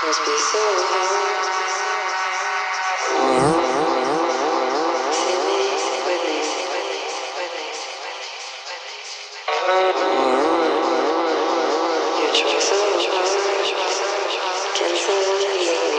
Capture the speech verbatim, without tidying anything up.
Must be so hard. See me with me, with me, with me, with me. You try so hard, cancel.